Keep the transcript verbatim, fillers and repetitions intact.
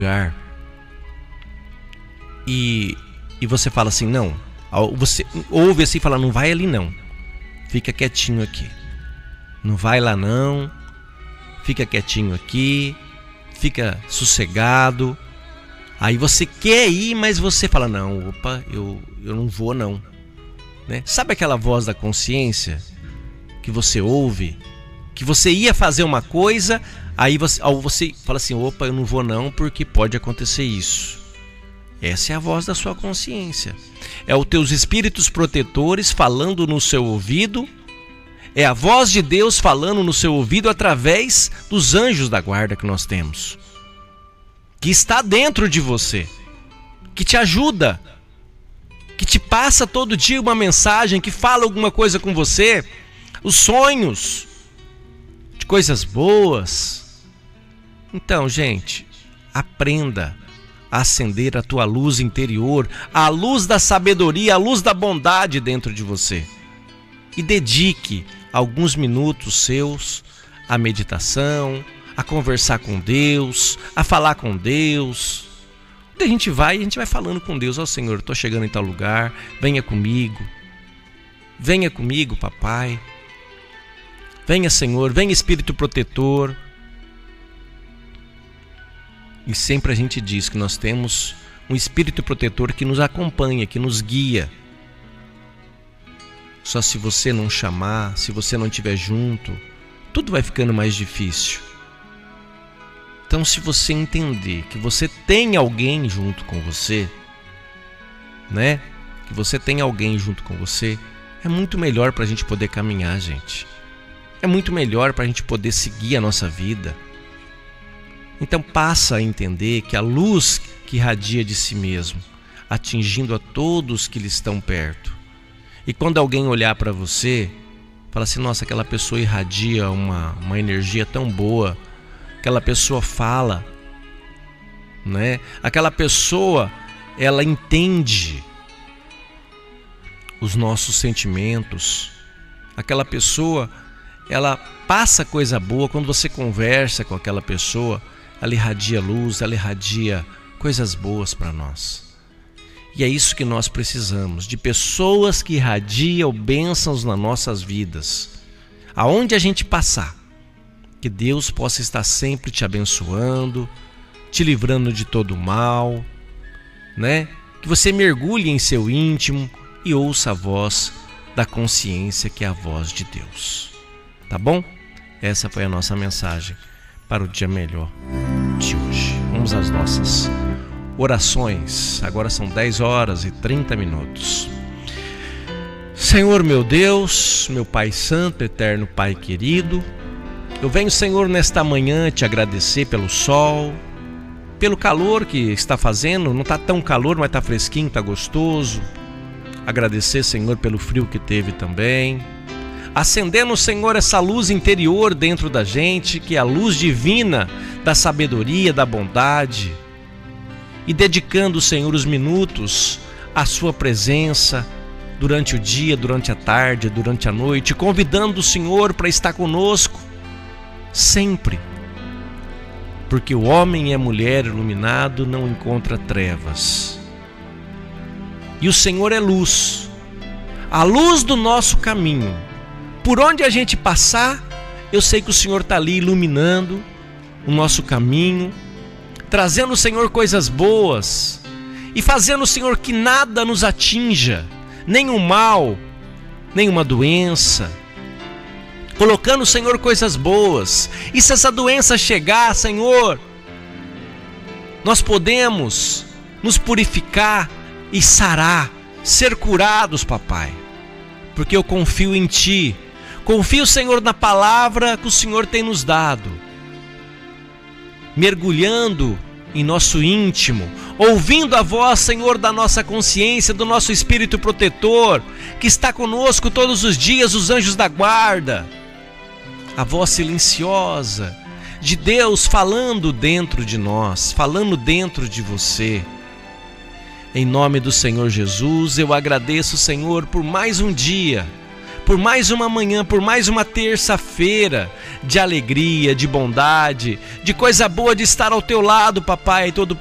lugar e, e você fala assim, não, você ouve assim e fala, não vai ali não, fica quietinho aqui, não vai lá não, fica quietinho aqui, fica sossegado. Aí você quer ir, mas você fala, não, opa, eu, eu não vou não, né? Sabe aquela voz da consciência que você ouve, que você ia fazer uma coisa, aí você, aí você fala assim, opa, eu não vou não, porque pode acontecer isso. Essa é a voz da sua consciência. É os teus espíritos protetores falando no seu ouvido. É a voz de Deus falando no seu ouvido através dos anjos da guarda que nós temos, que está dentro de você, que te ajuda, que te passa todo dia uma mensagem, que fala alguma coisa com você, os sonhos de coisas boas. Então, gente, aprenda a acender a tua luz interior, a luz da sabedoria, a luz da bondade dentro de você. E dedique alguns minutos seus à meditação, a conversar com Deus, a falar com Deus. Onde a gente vai, a gente vai falando com Deus, ó Senhor, estou chegando em tal lugar, venha comigo. Venha comigo, papai. Venha, Senhor, venha Espírito protetor. E sempre a gente diz que nós temos um Espírito protetor que nos acompanha, que nos guia. Só se você não chamar, se você não estiver junto, tudo vai ficando mais difícil. Então, se você entender que você tem alguém junto com você, né? Que você tem alguém junto com você, é muito melhor para a gente poder caminhar, gente. É muito melhor para a gente poder seguir a nossa vida. Então passa a entender que a luz que irradia de si mesmo, atingindo a todos que lhe estão perto. E quando alguém olhar para você, fala assim, nossa, aquela pessoa irradia uma, uma energia tão boa, aquela pessoa fala, né? Aquela pessoa, ela entende os nossos sentimentos, aquela pessoa, ela passa coisa boa. Quando você conversa com aquela pessoa, ela irradia luz, ela irradia coisas boas para nós. E é isso que nós precisamos, de pessoas que irradiam bênçãos nas nossas vidas. Aonde a gente passar, que Deus possa estar sempre te abençoando, te livrando de todo o mal, né? Que você mergulhe em seu íntimo e ouça a voz da consciência, que é a voz de Deus. Tá bom? Essa foi a nossa mensagem para o dia melhor de hoje. Vamos às nossas orações. Agora são dez horas e trinta minutos. Senhor meu Deus, meu Pai Santo, eterno Pai querido, eu venho, Senhor, nesta manhã te agradecer pelo sol, pelo calor que está fazendo. Não está tão calor, mas está fresquinho, está gostoso. Agradecer, Senhor, pelo frio que teve também. Acendendo, Senhor, essa luz interior dentro da gente, que é a luz divina da sabedoria, da bondade. E dedicando, Senhor, os minutos à sua presença durante o dia, durante a tarde, durante a noite, convidando o Senhor para estar conosco sempre. Porque o homem e a mulher iluminado não encontra trevas. E o Senhor é luz, a luz do nosso caminho. Por onde a gente passar, eu sei que o Senhor está ali iluminando o nosso caminho, trazendo, Senhor, coisas boas e fazendo, Senhor, que nada nos atinja, nenhum mal, nenhuma doença, colocando, Senhor, coisas boas. E se essa doença chegar, Senhor, nós podemos nos purificar e sarar, ser curados, papai, porque eu confio em Ti. Confio, Senhor, na palavra que o Senhor tem nos dado, mergulhando em nosso íntimo, ouvindo a voz, Senhor, da nossa consciência, do nosso Espírito protetor, que está conosco todos os dias, os anjos da guarda, a voz silenciosa de Deus falando dentro de nós, falando dentro de você. Em nome do Senhor Jesus, eu agradeço, Senhor, por mais um dia, por mais uma manhã, por mais uma terça-feira de alegria, de bondade, de coisa boa de estar ao teu lado, Papai